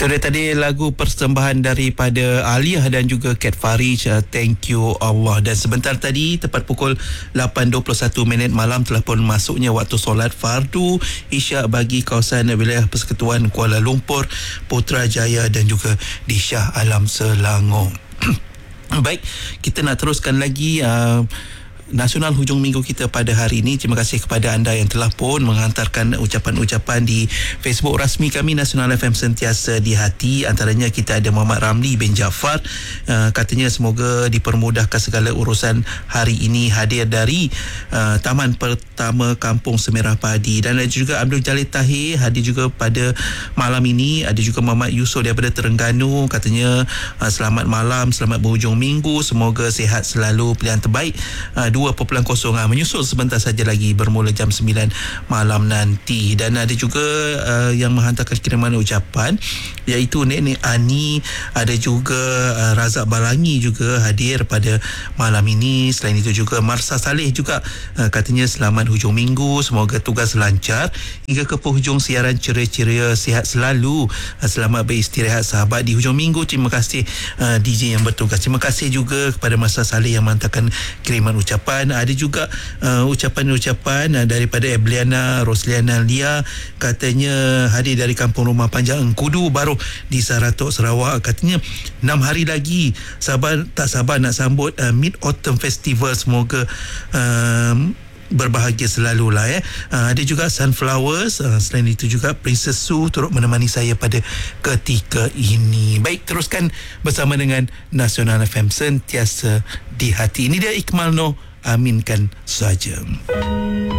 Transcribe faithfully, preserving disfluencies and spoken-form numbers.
Itu dia tadi lagu persembahan daripada Aliyah dan juga Kat Farij, uh, Thank You Allah. Dan sebentar tadi tepat pukul lapan dua puluh satu minit malam telah pun masuknya waktu solat fardu Isyak bagi kawasan wilayah Persekutuan Kuala Lumpur, Putrajaya dan juga di Shah Alam Selangor. Baik, kita nak teruskan lagi uh, Nasional Hujung Minggu kita pada hari ini. Terima kasih kepada anda yang telah pun menghantarkan ucapan-ucapan di Facebook rasmi kami Nasional F M Sentiasa di Hati. Antaranya kita ada Muhammad Ramli bin Jaafar, uh, katanya semoga dipermudahkan segala urusan hari ini, hadir dari uh, Taman Pertama Kampung Semerah Padi. Dan ada juga Abdul Jalil Tahir hadir juga pada malam ini. Ada juga Muhammad Yusof daripada Terengganu, katanya uh, selamat malam, selamat berhujung minggu, semoga sihat selalu, pilihan terbaik uh, dua perpuluhan kosong ha, menyusul sebentar saja lagi bermula jam sembilan malam nanti. Dan ada juga uh, yang menghantarkan kiriman ucapan iaitu Nenek Ani, ada juga uh, Razak Balangi juga hadir pada malam ini. Selain itu juga Marsa Saleh juga uh, katanya selamat hujung minggu, semoga tugas lancar hingga ke penghujung siaran, ceria-ceria, sihat selalu, uh, selamat beristirahat sahabat di hujung minggu. Terima kasih uh, D J yang bertugas. Terima kasih juga kepada Marsa Saleh yang menghantarkan kiriman ucapan. Ada juga uh, ucapan-ucapan uh, daripada Ebliana Rosliana Lia, katanya hadir dari Kampung Rumah Panjang Engkudu Baru di Saratok, Sarawak. Katanya enam hari lagi, sabar tak sabar nak sambut uh, Mid Autumn Festival, semoga um, berbahagia selalu lah ya. Uh, ada juga Sunflowers, uh, selain itu juga Princess Su turut menemani saya pada ketika ini. Baik, teruskan bersama dengan Nasional F M Sentiasa di Hati. Ini dia Ikmal Noh, aminkan saja.